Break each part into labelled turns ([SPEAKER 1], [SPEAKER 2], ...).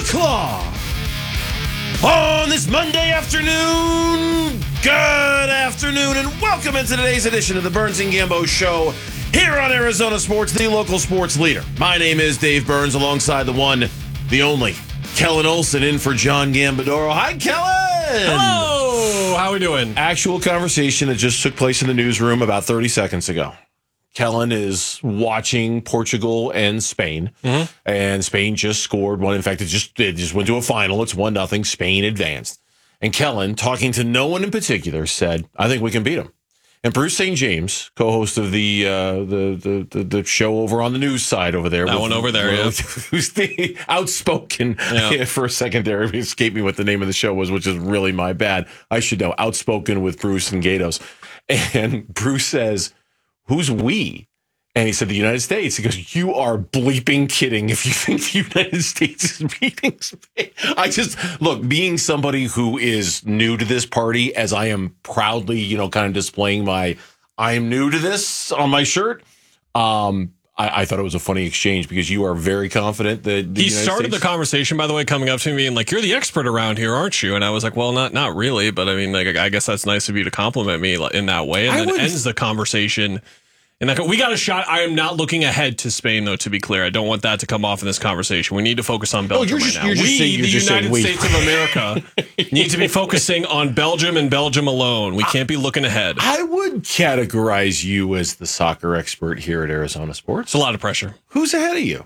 [SPEAKER 1] o'clock on this Monday afternoon. Good afternoon, and welcome into today's edition of the Burns and Gambo Show here on Arizona Sports, the local sports leader. My name is Dave Burns, alongside the one, the only, Kellen Olson, in for John Gambadoro. Hi, Kellen!
[SPEAKER 2] Hello! How we doing?
[SPEAKER 1] Actual conversation that just took place in the newsroom about 30 seconds ago. Kellen is watching Portugal and Spain, and Spain just scored one. In fact, it just went to a final. It's 1-0. Spain advanced. And Kellen, talking to no one in particular, said, "I think we can beat them." And Bruce St. James, co-host of the show over on the news side over there.
[SPEAKER 2] That one over there, yeah.
[SPEAKER 1] Who's the outspoken, for a second there, it escaped me what the name of the show was, which is really my bad. I should know. Outspoken with Bruce and Gatos. And Bruce says, "Who's we?" And he said, "The United States." He goes, "You are bleeping kidding if you think the United States is beating Spain." Look, being somebody who is new to this party, as I am proudly, kind of displaying my "I am new to this" on my shirt, I thought it was a funny exchange because you are very confident that he
[SPEAKER 2] started the conversation, by the way, coming up to me and like, "You're the expert around here, aren't you?" And I was like, "Well, not really, but I mean, like, I guess that's nice of you to compliment me in that way." And then ends the conversation. And we got a shot. I am not looking ahead to Spain, though, to be clear. I don't want that to come off in this conversation. We need to focus on Belgium right now. We, the United States of America, need to be focusing on Belgium and Belgium alone. We can't be looking ahead.
[SPEAKER 1] I would categorize you as the soccer expert here at Arizona Sports.
[SPEAKER 2] It's a lot of pressure.
[SPEAKER 1] Who's ahead of you?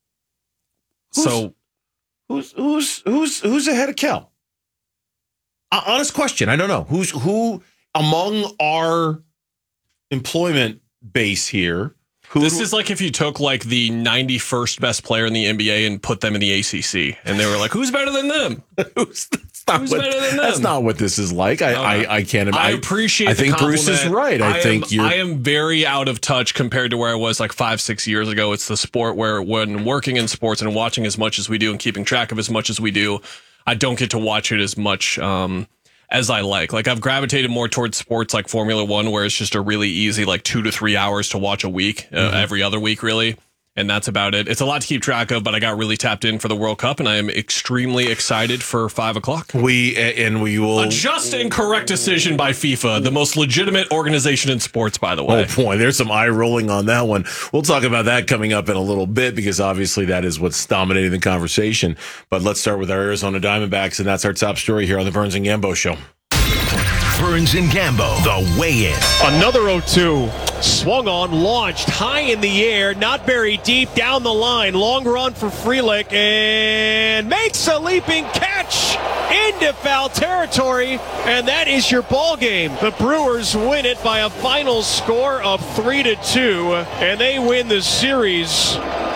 [SPEAKER 1] Who's ahead of Kel? Honest question. I don't know. Who among our employment base here?
[SPEAKER 2] This is like if you took like the 91st best player in the NBA and put them in the ACC, and they were like, "Who's better than them? Who's better than them?"
[SPEAKER 1] That's not what this is like. I can't.
[SPEAKER 2] I appreciate.
[SPEAKER 1] I think Bruce is right. I
[SPEAKER 2] am very out of touch compared to where I was like 5-6 years ago. It's the sport where, when working in sports and watching as much as we do and keeping track of as much as we do, I don't get to watch it as much as I like. Like, I've gravitated more towards sports like Formula One, where it's just a really easy, like 2 to 3 hours to watch a week, every other week, really. And that's about it. It's a lot to keep track of, but I got really tapped in for the World Cup, and I am extremely excited for 5 o'clock.
[SPEAKER 1] We will...
[SPEAKER 2] A just and correct decision by FIFA, the most legitimate organization in sports, by the way.
[SPEAKER 1] Oh, boy, there's some eye rolling on that one. We'll talk about that coming up in a little bit, because obviously that is what's dominating the conversation. But let's start with our Arizona Diamondbacks, and that's our top story here on the Burns and Gambo Show.
[SPEAKER 3] Burns and Gambo, the weigh-in.
[SPEAKER 4] Another 0-2. Swung on, launched high in the air, not very deep, down the line. Long run for Frelick, and makes a leaping catch into foul territory, and that is your ball game. The Brewers win it by a final score of 3-2, and they win the series.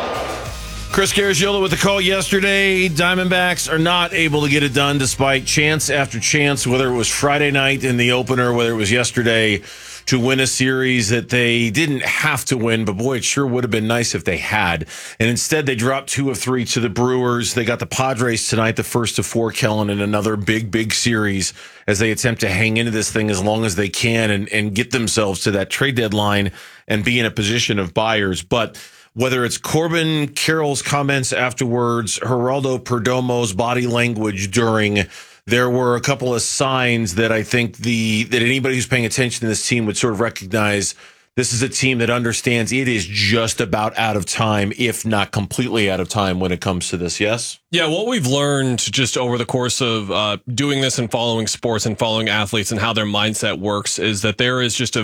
[SPEAKER 1] Chris Garagiola with the call yesterday. Diamondbacks are not able to get it done despite chance after chance, whether it was Friday night in the opener, whether it was yesterday, to win a series that they didn't have to win. But boy, it sure would have been nice if they had. And instead, they dropped 2 of 3 to the Brewers. They got the Padres tonight, the first of 4, Kellen, in another big series as they attempt to hang into this thing as long as they can and get themselves to that trade deadline and be in a position of buyers. But whether it's Corbin Carroll's comments afterwards, Geraldo Perdomo's body language during, there were a couple of signs that I think that anybody who's paying attention to this team would sort of recognize. This is a team that understands it is just about out of time, if not completely out of time when it comes to this, yes?
[SPEAKER 2] Yeah, what we've learned just over the course of doing this and following sports and following athletes and how their mindset works is that there is just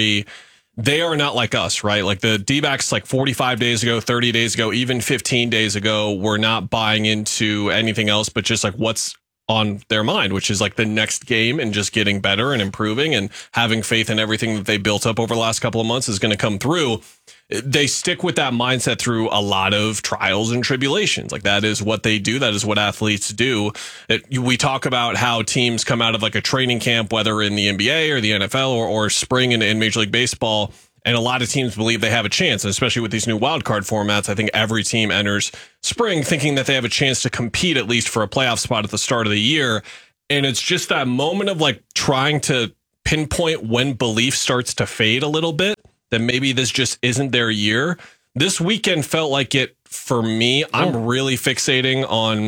[SPEAKER 2] they are not like us, right? Like the D-backs, like 45 days ago, 30 days ago, even 15 days ago, were not buying into anything else but just like what's on their mind, which is like the next game and just getting better and improving and having faith in everything that they built up over the last couple of months is going to come through. They stick with that mindset through a lot of trials and tribulations. Like that is what they do. That is what athletes do. We talk about how teams come out of like a training camp, whether in the NBA or the NFL or spring in Major League Baseball. And a lot of teams believe they have a chance, and especially with these new wild card formats. I think every team enters spring thinking that they have a chance to compete at least for a playoff spot at the start of the year. And it's just that moment of like trying to pinpoint when belief starts to fade a little bit, that maybe this just isn't their year. This weekend felt like it for me. I'm really fixating on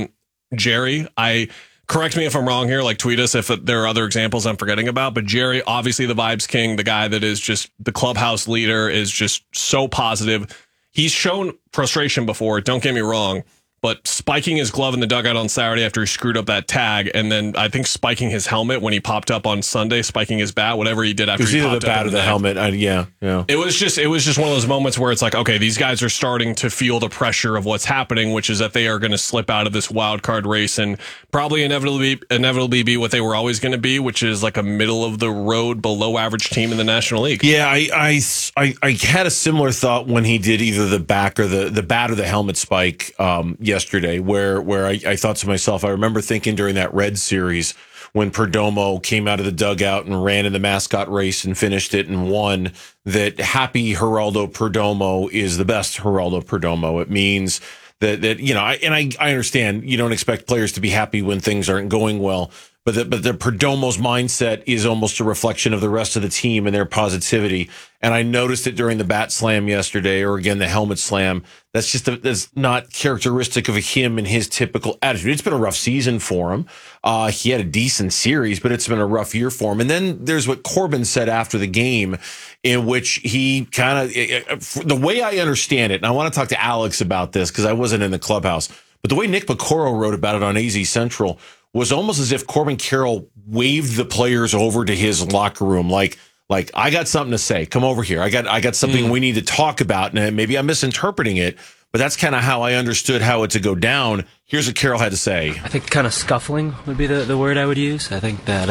[SPEAKER 2] Jerry, correct me if I'm wrong here, like tweet us if there are other examples I'm forgetting about, but Jerry, obviously the vibes king, the guy that is just the clubhouse leader, is just so positive. He's shown frustration before, don't get me wrong, but spiking his glove in the dugout on Saturday after he screwed up that tag, and then I think spiking his helmet when he popped up on Sunday, spiking his bat, whatever he did after he popped up. It was either the bat or the helmet.
[SPEAKER 1] Yeah.
[SPEAKER 2] It was just one of those moments where it's like, okay, these guys are starting to feel the pressure of what's happening, which is that they are going to slip out of this wild card race and probably inevitably be what they were always going to be, which is like a middle of the road, below average team in the National League.
[SPEAKER 1] Yeah, I had a similar thought when he did either the back or the bat or the helmet spike yesterday, where I thought to myself, I remember thinking during that Reds series when Perdomo came out of the dugout and ran in the mascot race and finished it and won, that happy Geraldo Perdomo is the best Geraldo Perdomo. It means that I understand you don't expect players to be happy when things aren't going well, but the Perdomo's mindset is almost a reflection of the rest of the team and their positivity. And I noticed it during the bat slam yesterday, or again the helmet slam. That's not characteristic of him and his typical attitude. It's been a rough season for him. He had a decent series, but it's been a rough year for him. And then there's what Corbin said after the game, in which he kind of, the way I understand it, and I want to talk to Alex about this because I wasn't in the clubhouse, but the way Nick Piccoro wrote about it on AZ Central was almost as if Corbin Carroll waved the players over to his locker room, like I got something to say. Come over here. I got something we need to talk about. And maybe I'm misinterpreting it, but that's kind of how I understood how it to go down. Here's what Carroll had to say.
[SPEAKER 5] I think kind of scuffling would be the word I would use. I think that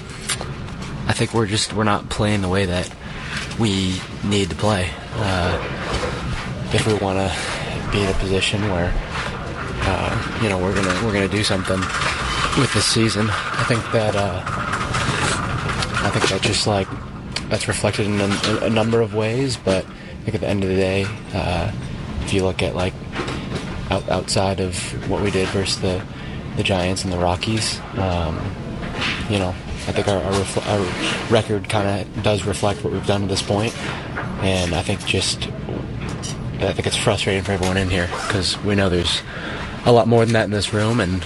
[SPEAKER 5] we're not playing the way that we need to play. If we want to be in a position where we're gonna do something with this season, I think that just like that's reflected in a number of ways. But I think at the end of the day, if you look at like outside of what we did versus the Giants and the Rockies, I think our record kind of does reflect what we've done to this point. And I think it's frustrating for everyone in here because we know there's a lot more than that in this room, and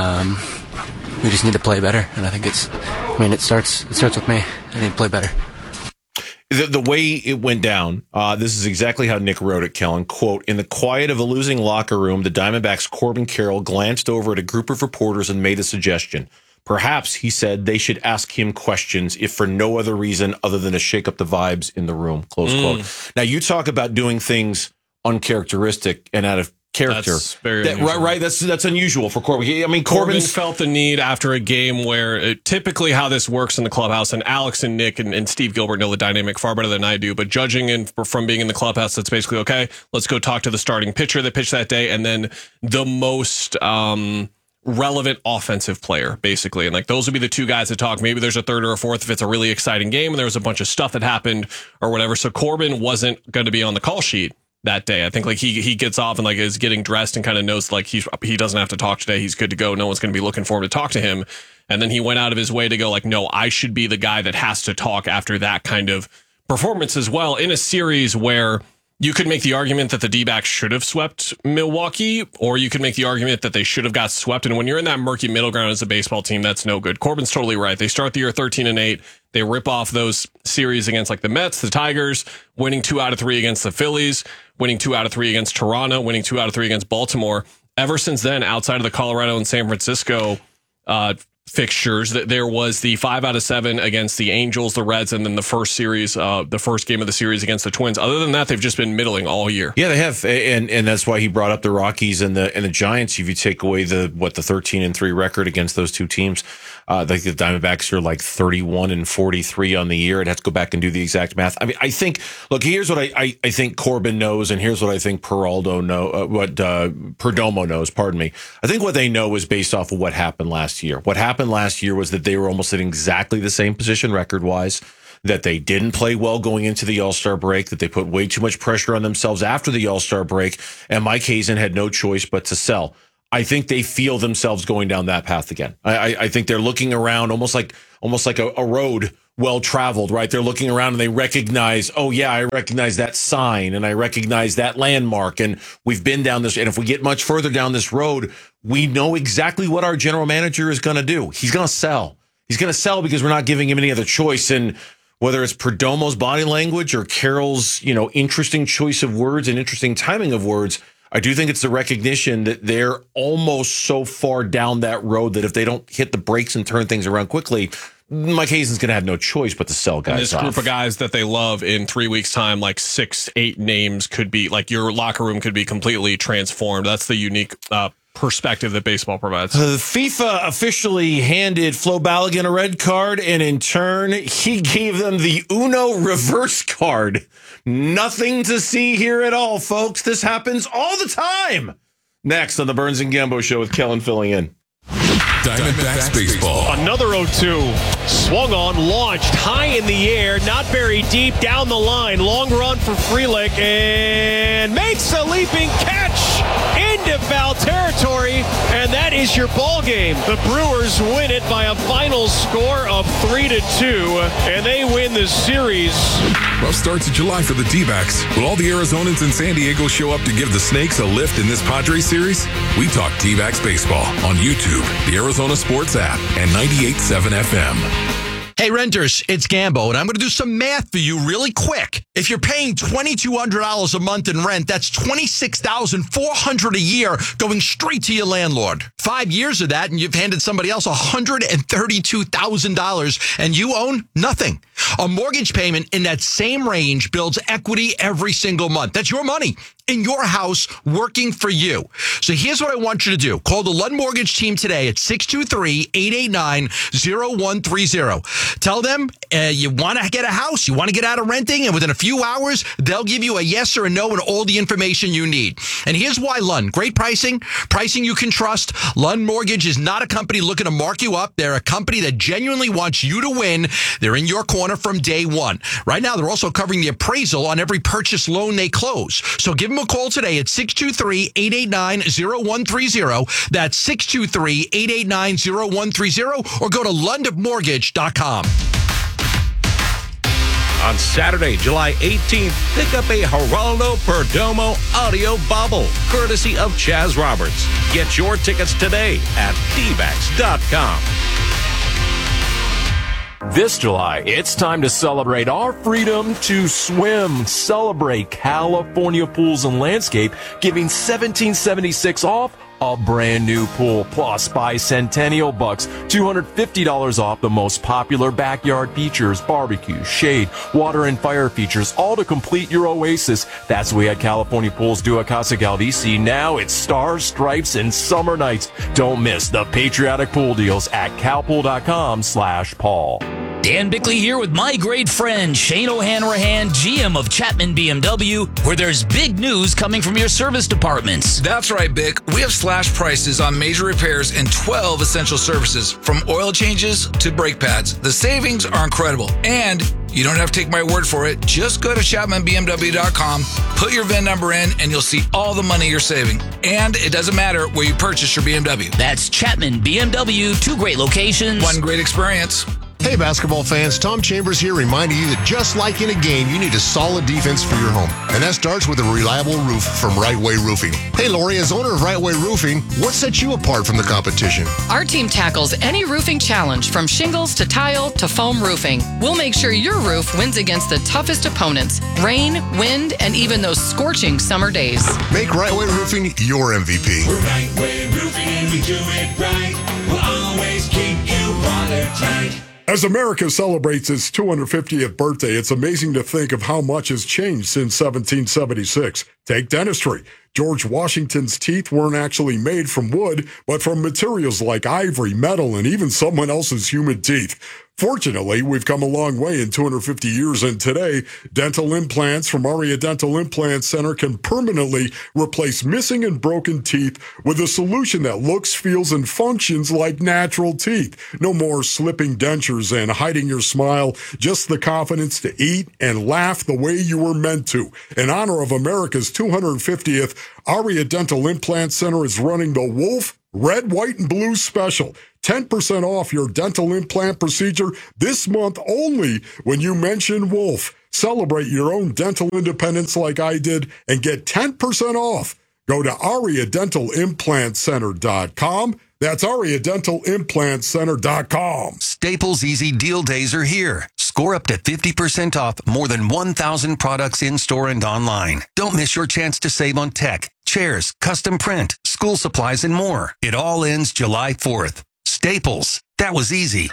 [SPEAKER 5] we just need to play better. And I think it starts with me. I need to play better.
[SPEAKER 1] The way it went down, this is exactly how Nick wrote it, Kellen. Quote, in the quiet of a losing locker room, the Diamondbacks' Corbin Carroll glanced over at a group of reporters and made a suggestion. Perhaps, he said, they should ask him questions, if for no other reason other than to shake up the vibes in the room, close quote. Now, you talk about doing things uncharacteristic and out of character.
[SPEAKER 2] That's very unusual.
[SPEAKER 1] Right. That's unusual for Corbin. I mean,
[SPEAKER 2] Corbin felt the need after a game where typically how this works in the clubhouse, and Alex and Nick and Steve Gilbert know the dynamic far better than I do, but judging from being in the clubhouse, that's basically, okay, let's go talk to the starting pitcher that pitched that day, and then the most relevant offensive player, basically. And like those would be the two guys that talk. Maybe there's a third or a fourth if it's a really exciting game and there was a bunch of stuff that happened or whatever. So Corbin wasn't going to be on the call sheet that day. I think like he gets off and like is getting dressed and kind of knows like he doesn't have to talk today. He's good to go. No one's going to be looking for him to talk to him. And then he went out of his way to go like, no, I should be the guy that has to talk after that kind of performance as well in a series where you could make the argument that the D-backs should have swept Milwaukee, or you could make the argument that they should have got swept. And when you're in that murky middle ground as a baseball team, that's no good. Corbin's totally right. They start the year 13-8. They rip off those series against like the Mets, the Tigers, winning 2 out of 3 against the Phillies, winning 2 out of 3 against Toronto, winning 2 out of 3 against Baltimore. Ever since then, outside of the Colorado and San Francisco fixtures, that there was the 5 out of 7 against the Angels, the Reds, and then the first game of the series against the Twins. Other than that, they've just been middling all year.
[SPEAKER 1] Yeah, they have, and that's why he brought up the Rockies and the Giants. If you take away the 13-3 record against those two teams, the Diamondbacks are like 31-43 on the year. I'd have to go back and do the exact math. I mean, I think, look, here's what I think Corbin knows, and here's what I think Perdomo knows. Pardon me. I think what they know is based off of what happened last year. What happened last year was that they were almost in exactly the same position record-wise, that they didn't play well going into the All-Star break, that they put way too much pressure on themselves after the All-Star break, and Mike Hazen had no choice but to sell. I think they feel themselves going down that path again. I think they're looking around almost like a road well-traveled, right? They're looking around and they recognize, oh yeah, I recognize that sign and I recognize that landmark, and we've been down this, and if we get much further down this road, we know exactly what our general manager is going to do. He's going to sell. He's going to sell because we're not giving him any other choice. And whether it's Perdomo's body language or Carroll's, interesting choice of words and interesting timing of words, I do think it's the recognition that they're almost so far down that road that if they don't hit the brakes and turn things around quickly, Mike Hazen's going to have no choice but to sell guys.
[SPEAKER 2] And this group of guys that they love, in 3 weeks' time, like 6-8 names could be, like, your locker room could be completely transformed. That's the unique perspective that baseball provides.
[SPEAKER 1] FIFA officially handed Flo Balogun a red card, and in turn, he gave them the Uno reverse card. Nothing to see here at all, folks. This happens all the time. Next on the Burns and Gambo Show with Kellen filling in.
[SPEAKER 3] Diamondbacks baseball.
[SPEAKER 4] Another 0-2. Swung on, launched high in the air, not very deep, down the line. Long run for Frelick, and makes a leaping catch into foul territory, and that is your ball game. The Brewers win it by a final score of 3-2, and they win the series.
[SPEAKER 6] Rough start to July for the D-backs. Will all the Arizonans in San Diego show up to give the Snakes a lift in this Padres series? We talk D-backs baseball on YouTube, the Arizona Sports app, and 98.7 FM.
[SPEAKER 7] Hey, renters, it's Gambo, and I'm going to do some math for you really quick. If you're paying $2,200 a month in rent, that's $26,400 a year going straight to your landlord. 5 years of that, and you've handed somebody else $132,000, and you own nothing. A mortgage payment in that same range builds equity every single month. That's your money in your house working for you. So here's what I want you to do. Call the Lund Mortgage team today at 623-889-0130. Tell them you want to get a house, you want to get out of renting, and within a few hours, they'll give you a yes or a no and all the information you need. And here's why Lund. Great pricing you can trust. Lund Mortgage is not a company looking to mark you up. They're a company that genuinely wants you to win. They're in your corner from day one. Right now, they're also covering the appraisal on every purchase loan they close. So give them a call today at 623-889-0130. That's 623-889-0130, or go to lundmortgage.com.
[SPEAKER 3] On Saturday, July 18th, pick up a Geraldo Perdomo audio bobble, courtesy of Chaz Roberts. Get your tickets today at dbacks.com.
[SPEAKER 8] This July, it's time to celebrate our freedom to swim. Celebrate California Pools and Landscape, giving $1,776 off a brand new pool, plus buy Centennial Bucks, $250 off the most popular backyard features, barbecue, shade, water, and fire features, all to complete your oasis. That's what we at California Pools do at Casa Galvisi. Now it's stars, stripes, and summer nights. Don't miss the patriotic pool deals at calpool.com/Paul.
[SPEAKER 9] Dan Bickley here with my great friend Shane O'Hanrahan, GM of Chapman BMW, where there's big news coming from your service departments.
[SPEAKER 10] That's right, Bick. We have slash prices on major repairs and 12 essential services, from oil changes to brake pads. The savings are incredible, and you don't have to take my word for it. Just go to ChapmanBMW.com, put your VIN number in, and you'll see all the money you're saving. And it doesn't matter where you purchase your BMW.
[SPEAKER 9] That's Chapman BMW, 2 great locations,
[SPEAKER 10] 1 great experience.
[SPEAKER 11] Hey, basketball fans, Tom Chambers here, reminding you that just like in a game, you need a solid defense for your home. And that starts with a reliable roof from Right Way Roofing. Hey, Lori, as owner of Right Way Roofing, what sets you apart from the competition?
[SPEAKER 12] Our team tackles any roofing challenge, from shingles to tile to foam roofing. We'll make sure your roof wins against the toughest opponents: rain, wind, and even those scorching summer days.
[SPEAKER 11] Make Right Way Roofing your MVP.
[SPEAKER 13] We're Right Way Roofing, and we do it right. We'll always keep you watertight.
[SPEAKER 14] As America celebrates its 250th birthday, it's amazing to think of how much has changed since 1776. Take dentistry. George Washington's teeth weren't actually made from wood, but from materials like ivory, metal, and even someone else's human teeth. Fortunately, we've come a long way in 250 years, and today, dental implants from Aria Dental Implant Center can permanently replace missing and broken teeth with a solution that looks, feels, and functions like natural teeth. No more slipping dentures and hiding your smile, just the confidence to eat and laugh the way you were meant to. In honor of America's 250th, Aria Dental Implant Center is running the Wolf Red, white, and blue special. 10% off your dental implant procedure this month only when you mention Wolf. Celebrate your own dental independence like I did and get 10% off. Go to AriaDentalImplantCenter.com. That's AriaDentalImplantCenter.com.
[SPEAKER 15] Staples Easy Deal Days are here. Score up to 50% off more than 1,000 products in-store and online. Don't miss your chance to save on tech, chairs, custom print, school supplies, and more. It all ends July 4th. Staples. That was easy.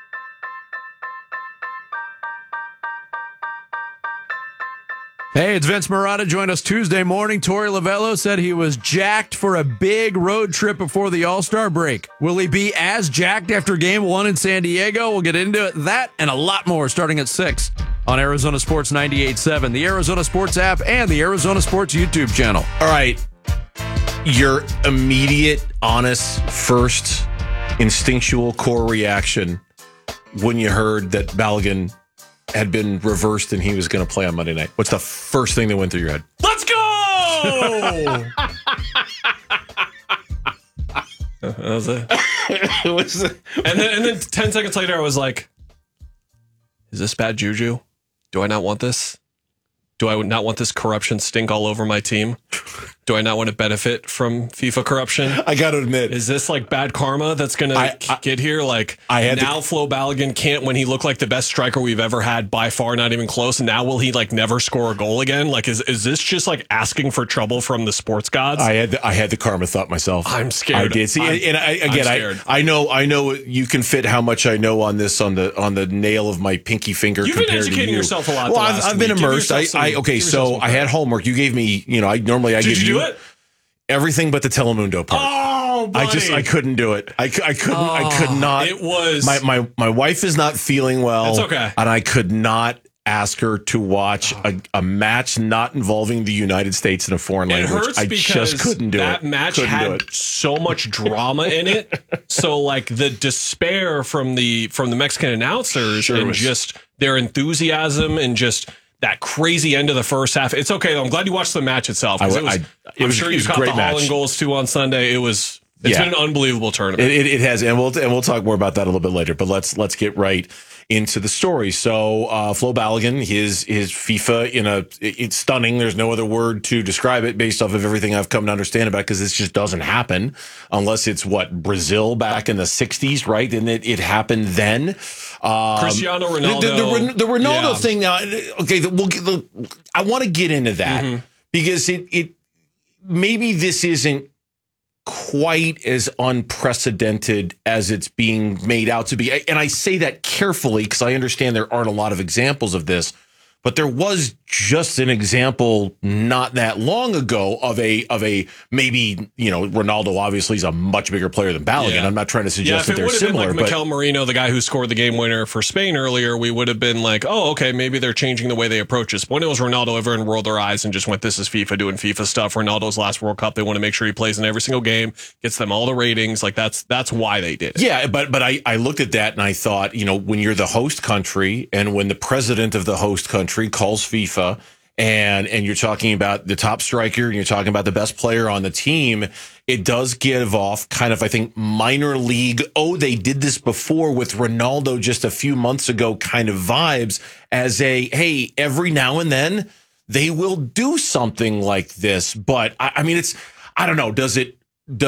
[SPEAKER 16] Hey, it's Vince Marotta. Joined us Tuesday morning. Torey Lovello said he was jacked for a big road trip before the All-Star break. Will he be as jacked after Game 1 in San Diego? We'll get into it, that and a lot more starting at 6 on Arizona Sports 98.7, the Arizona Sports app, and the Arizona Sports YouTube channel.
[SPEAKER 1] All right. Your immediate, honest, first instinctual core reaction when you heard that Balogun had been reversed and he was going to play on Monday night. What's the first thing that went through your head?
[SPEAKER 2] Let's go! That was it. And then 10 seconds later, I was like, is this bad juju? Do I not want this? Do I not want this corruption stink all over my team? Do I not want to benefit from FIFA corruption?
[SPEAKER 1] I got to admit.
[SPEAKER 2] Is this like bad karma that's going to get here? Like now Flo Balogun can't, when he looked like the best striker we've ever had by far, not even close. And now will he like never score a goal again? Like, is this just like asking for trouble from the sports gods?
[SPEAKER 1] I had the karma thought myself.
[SPEAKER 2] I'm scared.
[SPEAKER 1] I did. See, I know you can fit how much I know on this on the nail of my pinky finger.
[SPEAKER 2] You've been educating yourself a lot.
[SPEAKER 1] Well, I've been immersed. I had homework. You gave me, I give you
[SPEAKER 2] it?
[SPEAKER 1] Everything but the Telemundo part.
[SPEAKER 2] Oh, buddy.
[SPEAKER 1] I couldn't do it. I could not.
[SPEAKER 2] It was
[SPEAKER 1] my wife is not feeling well.
[SPEAKER 2] That's okay.
[SPEAKER 1] And I could not ask her to watch a match not involving the United States in a foreign language.
[SPEAKER 2] It hurts
[SPEAKER 1] I
[SPEAKER 2] because
[SPEAKER 1] just couldn't do
[SPEAKER 2] that
[SPEAKER 1] it.
[SPEAKER 2] match
[SPEAKER 1] Couldn't do
[SPEAKER 2] had
[SPEAKER 1] it.
[SPEAKER 2] so much drama in it. So like the despair from the Mexican announcers and just their enthusiasm and just that crazy end of the first half. It's okay though. I'm glad you watched the match itself. I'm sure you caught the Holland goals too on Sunday. It's been an unbelievable tournament.
[SPEAKER 1] It has, and we'll talk more about that a little bit later. But let's get right into the story. So Flo Balogun, his FIFA it's stunning. There's no other word to describe it based off of everything I've come to understand about, because this just doesn't happen unless it's Brazil back in the 60s, right? And it happened then.
[SPEAKER 2] Cristiano Ronaldo.
[SPEAKER 1] The Ronaldo thing now. Okay, I want to get into that because it maybe this isn't quite as unprecedented as it's being made out to be. And I say that carefully because I understand there aren't a lot of examples of this, but there was just an example not that long ago of a maybe, Ronaldo obviously is a much bigger player than Balogun. Yeah. I'm not trying to suggest that they're similar.
[SPEAKER 2] If it would have been like Mikel Merino, the guy who scored the game winner for Spain earlier, we would have been like, oh, okay, maybe they're changing the way they approach this. But when it was Ronaldo, everyone rolled their eyes and just went, this is FIFA doing FIFA stuff. Ronaldo's last World Cup, they want to make sure he plays in every single game, gets them all the ratings. Like that's why they did it.
[SPEAKER 1] Yeah, but I looked at that and I thought, when you're the host country and when the president of the host country calls FIFA and you're talking about the top striker and you're talking about the best player on the team, it does give off kind of, I think, minor league, they did this before with Ronaldo just a few months ago kind of vibes as hey, every now and then they will do something like this. But I mean, I don't know. Does it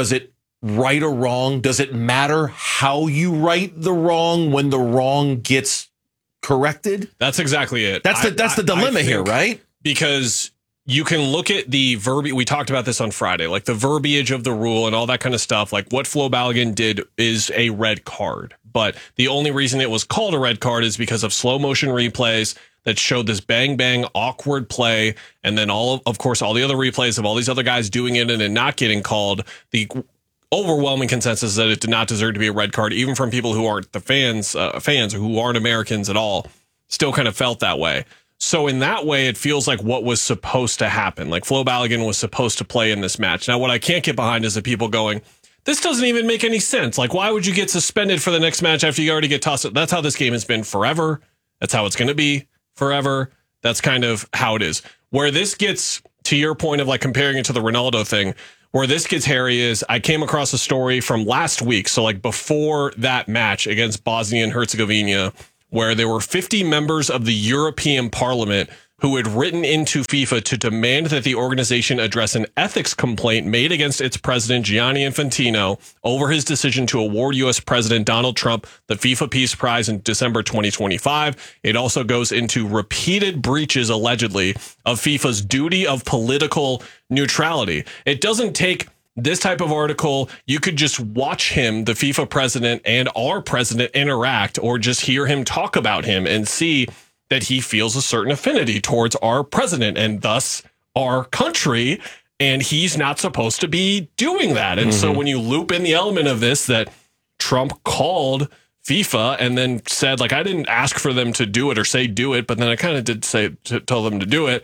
[SPEAKER 1] right or wrong? Does it matter how you right the wrong when the wrong gets corrected?
[SPEAKER 2] That's exactly it.
[SPEAKER 1] That's the dilemma here, right?
[SPEAKER 2] Because you can look at the verbiage. We talked about this on Friday, like the verbiage of the rule and all that kind of stuff. Like what Flo Balogun did is a red card. But the only reason it was called a red card is because of slow motion replays that showed this bang, bang, awkward play. And then of course, all the other replays of all these other guys doing it and not getting called. The overwhelming consensus is that it did not deserve to be a red card, even from people who aren't the fans or who aren't Americans at all, still kind of felt that way. So in that way, it feels like what was supposed to happen. Like Flo Balogun was supposed to play in this match. Now, what I can't get behind is the people going, this doesn't even make any sense. Like, why would you get suspended for the next match after you already get tossed? That's how this game has been forever. That's how it's going to be forever. That's kind of how it is. Where this gets to your point of like comparing it to the Ronaldo thing, Where this gets hairy is I came across a story from last week. So like before that match against Bosnia and Herzegovina, where there were 50 members of the European Parliament who had written into FIFA to demand that the organization address an ethics complaint made against its president, Gianni Infantino, over his decision to award U.S. President Donald Trump the FIFA Peace Prize in December 2025. It also goes into repeated breaches, allegedly, of FIFA's duty of political neutrality. It doesn't take this type of article. You could just watch him, the FIFA president, and our president interact, or just hear him talk about him and see that he feels a certain affinity towards our president and thus our country, and he's not supposed to be doing that. And so when you loop in the element of this, that Trump called FIFA and then said, like, I didn't ask for them to do it or say do it, but then I kind of did say to tell them to do it.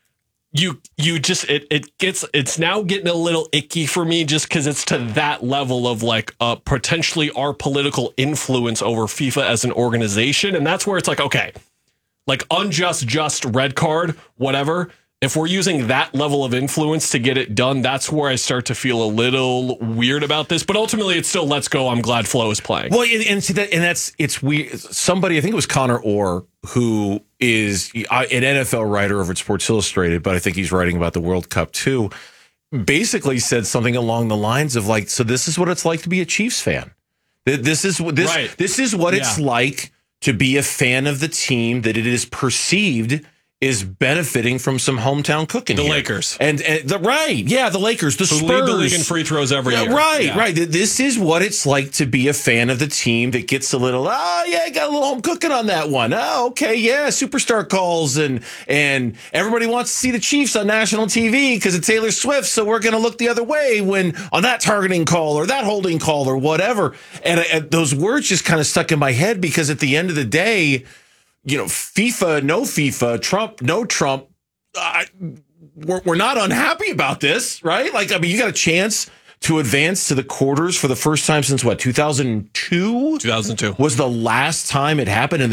[SPEAKER 2] You just it's now getting a little icky for me, just because it's to that level of like potentially our political influence over FIFA as an organization, and that's where it's like, okay, like just red card, whatever. If we're using that level of influence to get it done, that's where I start to feel a little weird about this. But ultimately, it's still let's go. I'm glad Flo is playing.
[SPEAKER 1] Well, and see that, and it's weird. Somebody, I think it was Connor Orr, who is an NFL writer over at Sports Illustrated, but I think he's writing about the World Cup too. Basically, said something along the lines of like, so this is what it's like to be a Chiefs fan. This is what it's like to be a fan of the team that it is perceived is benefiting from some hometown cooking.
[SPEAKER 2] The
[SPEAKER 1] here.
[SPEAKER 2] Lakers.
[SPEAKER 1] And the Lakers, the
[SPEAKER 2] Who
[SPEAKER 1] Spurs.
[SPEAKER 2] lead the league in free throws every year.
[SPEAKER 1] Right. This is what it's like to be a fan of the team that gets a little, got a little home cooking on that one. Oh, okay, yeah, superstar calls and everybody wants to see the Chiefs on national TV because of Taylor Swift, so we're going to look the other way when on that targeting call or that holding call or whatever. And those words just kind of stuck in my head because at the end of the day, you know, FIFA, no FIFA, Trump, no Trump. We're not unhappy about this, right? Like, I mean, you got a chance to advance to the quarters for the first time since what, 2002?
[SPEAKER 2] 2002
[SPEAKER 1] was the last time it happened, and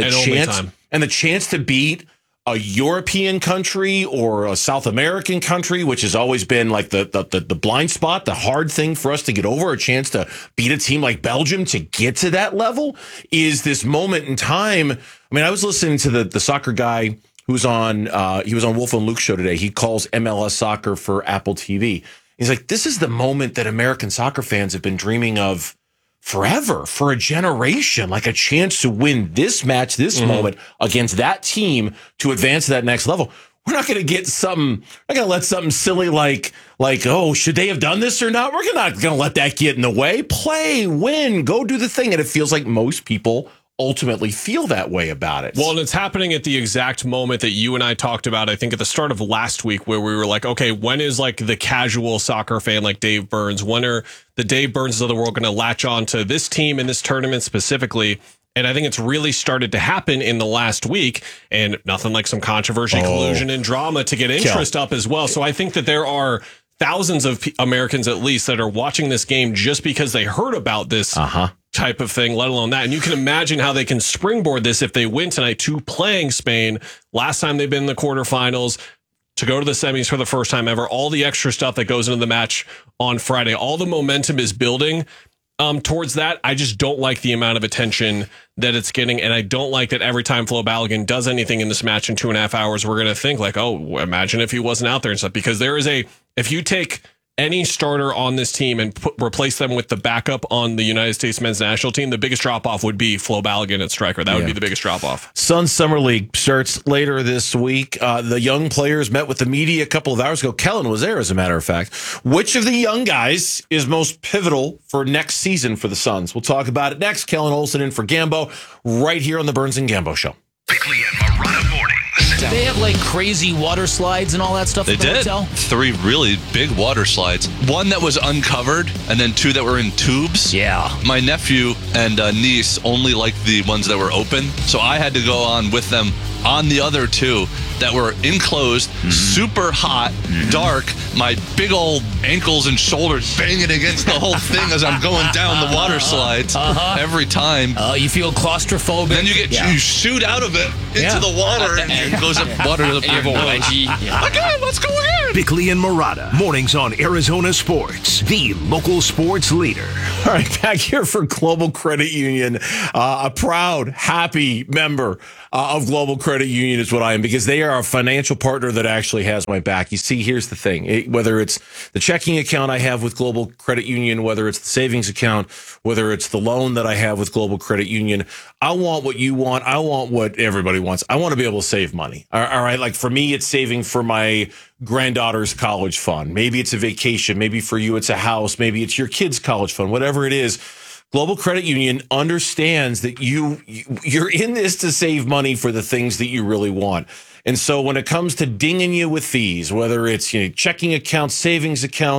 [SPEAKER 1] the chance to beat a European country or a South American country, which has always been like the blind spot, the hard thing for us to get over, a chance to beat a team like Belgium to get to that level, is this moment in time. I mean, I was listening to the soccer guy who's on, he was on Wolf and Luke show today. He calls MLS soccer for Apple TV. He's like, this is the moment that American soccer fans have been dreaming of forever, for a generation, like a chance to win this match, this moment against that team to advance to that next level. We're not going to get something, we're not going to let something silly like, oh, should they have done this or not? We're not going to let that get in the way. Play, win, go do the thing. And it feels like most people ultimately feel that way about it.
[SPEAKER 2] Well, and it's happening at the exact moment that you and I talked about, I think at the start of last week, where we were like, okay, when is like the casual soccer fan like Dave Burns, when are the Dave Burnses of the world going to latch on to this team in this tournament specifically? And I think it's really started to happen in the last week, and nothing like some controversy, collusion, and drama to get interest up as well. So I think that there are thousands of Americans at least that are watching this game just because they heard about this type of thing, let alone that. And you can imagine how they can springboard this if they win tonight to playing Spain. Last time they've been in the quarterfinals, to go to the semis for the first time ever, all the extra stuff that goes into the match on Friday, all the momentum is building towards that. I just don't like the amount of attention that it's getting. And I don't like that every time Flo Balogun does anything in this match in 2.5 hours, we're going to think like, oh, imagine if he wasn't out there and stuff. Because there is if you take any starter on this team and replace them with the backup on the United States men's national team, the biggest drop-off would be Flo Balogun at striker. That would be the biggest drop-off.
[SPEAKER 1] Suns Summer League starts later this week. The young players met with the media a couple of hours ago. Kellen was there, as a matter of fact. Which of the young guys is most pivotal for next season for the Suns? We'll talk about it next. Kellen Olson in for Gambo, right here on the Burns and Gambo Show.
[SPEAKER 17] Bickley and Marotta mornings.
[SPEAKER 9] Did they have like crazy water slides and all that stuff at the hotel?
[SPEAKER 18] 3 really big water slides. One that was uncovered, and then 2 that were in tubes.
[SPEAKER 9] Yeah.
[SPEAKER 18] My nephew and niece only liked the ones that were open, so I had to go on with them on the other 2. that were enclosed, super hot, dark, my big old ankles and shoulders banging against the whole thing as I'm going down the water slides every time.
[SPEAKER 9] You feel claustrophobic.
[SPEAKER 18] Then you shoot out of it into the water and it goes up water to the people. Okay, let's go ahead.
[SPEAKER 19] Bickley and Murata, mornings on Arizona Sports, the local sports leader.
[SPEAKER 1] All right, back here for Global Credit Union. A proud, happy member of Global Credit Union is what I am, because they are a financial partner that actually has my back. You see, here's the thing. Whether it's the checking account I have with Global Credit Union, whether it's the savings account, whether it's the loan that I have with Global Credit Union, I want what you want. I want what everybody wants. I want to be able to save money. All right, like for me, it's saving for my granddaughter's college fund. Maybe it's a vacation. Maybe for you, it's a house. Maybe it's your kid's college fund. Whatever it is, Global Credit Union understands that you're in this to save money for the things that you really want. And so when it comes to dinging you with fees, whether it's checking accounts, savings accounts,